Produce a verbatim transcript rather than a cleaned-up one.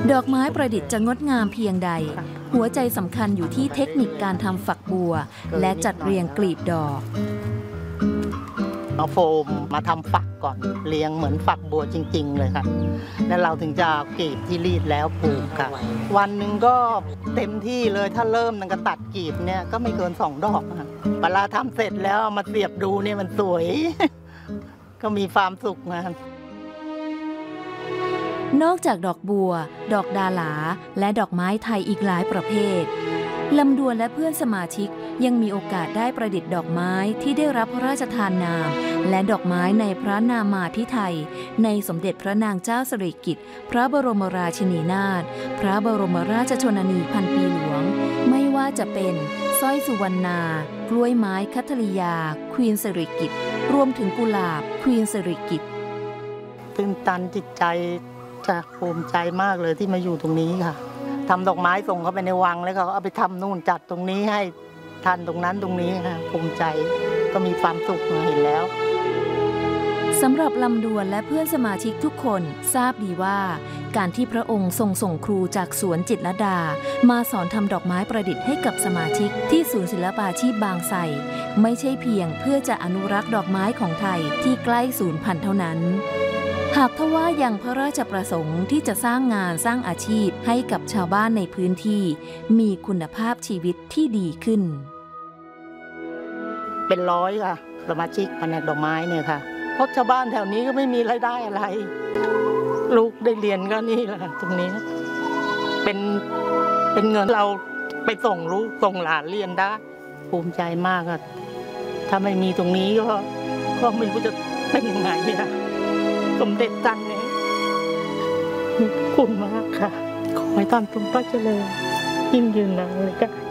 ดอกไม้ประดิษฐ์จะงดงามเพียงใดหัวใจสำคัญอยู่ที่เทคนิคการทำฝักบัวและจัดเรียงกลีบดอกเอาโฟมมาทำฝักก่อนเรียงเหมือนฝักบัวจริงๆเลยค่ะแล้วเราถึงจะกรีบที่รีดแล้วปลูกค่ะวันหนึ่งก็เต็มที่เลยถ้าเริ่มนั่นก็ตัดกรีบเนี่ยก็ไม่เกินสองดอกค่ะเวลาทำเสร็จแล้วเอามาเสียบดูเนี่ยมันสวย ก็มีความสุขนะนอกจากดอกบัวดอกดาหลาและดอกไม้ไทยอีกหลายประเภทลำดวนและเพื่อนสมาชิกยังมีโอกาสได้ประดิษฐ์ดอกไม้ที่ได้รับพระราชทานนามและดอกไม้ในพระนามาภิไธยในสมเด็จพระนางเจ้าสิริกิติ์พระบรมราชินีนาถพระบรมราชชนนีพันปีหลวงไม่ว่าจะเป็นสร้อยสุวรรณากล้วยไม้คัทริยาควีนสิริกิติ์รวมถึงกุหลาบควีนสิริกิติ์ตื่นตันจิตใจจะภูมิใจมากเลยที่มาอยู่ตรงนี้ค่ะทำดอกไม้ส่งเข้าไปในวังแล้วเขาเอาไปทำนู่นจัดตรงนี้ให้ทันตรงนั้นตรงนี้ค่ะภูมิใจก็มีความสุขเห็นแล้วสำหรับลำดวนและเพื่อนสมาชิกทุกคนทราบดีว่าการที่พระองค์ทรงส่งครูจากสวนจิตรลดามาสอนทำดอกไม้ประดิษฐ์ให้กับสมาชิกที่ศูนย์ศิลปาชีพบางไทรไม่ใช่เพียงเพื่อจะอนุรักษ์ดอกไม้ของไทยที่ใกล้สูญพันธุ์เท่านั้นหากทว่ายังพระราชประสงค์ที่จะสร้างงานสร้างอาชีพให้กับชาวบ้านในพื้นที่มีคุณภาพชีวิตที่ดีขึ้นเป็นร้อยค่ะสมาชิกแผนกดอกไม้เนี่ยค่ะเพราะชาวบ้านแถวนี้ก็ไม่มีรายได้อะไรลูกได้เรียนก็นี่แหละตรงนี้เป็นเป็นเงินเราไปส่งลูกส่งหลานเรียนได้ภูมิใจมากค่ะถ้าไม่มีตรงนี้ก็ก็ไม่รู้จะเป็นยังไงเนี่ยสมเด็จจันเนี่ยมีคุณมากค่ะขอให้ท่านทรงพระเจริญยิ่งยืนนานเลยค่ะ